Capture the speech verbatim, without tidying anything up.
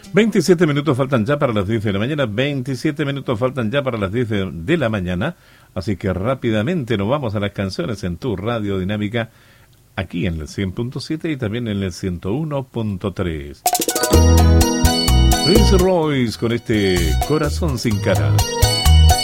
veintisiete minutos faltan ya para las diez de la mañana, veintisiete minutos faltan ya para las diez de, de la mañana, así que rápidamente nos vamos a las canciones en tu Radio Dinámica, aquí en el cien punto siete y también en el ciento uno punto tres. Prince Royce con este Corazón sin cara.